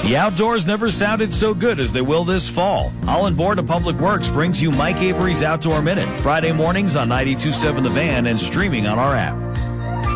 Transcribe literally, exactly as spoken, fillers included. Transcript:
The outdoors never sounded so good as they will this fall. All on Board of Public Works brings you Mike Avery's Outdoor Minute, Friday mornings on ninety-two point seven The Van and streaming on our app.